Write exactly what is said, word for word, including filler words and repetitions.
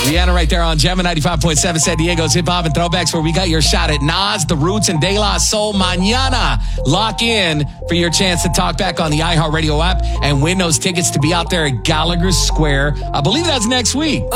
Rihanna right there on Gemma ninety-five point seven, San Diego's Hip Hop and Throwbacks, where we got your shot at Nas, The Roots, and De La Soul mañana. Lock in for your chance to talk back on the iHeartRadio app and win those tickets to be out there at Gallagher Square. I believe that's next week.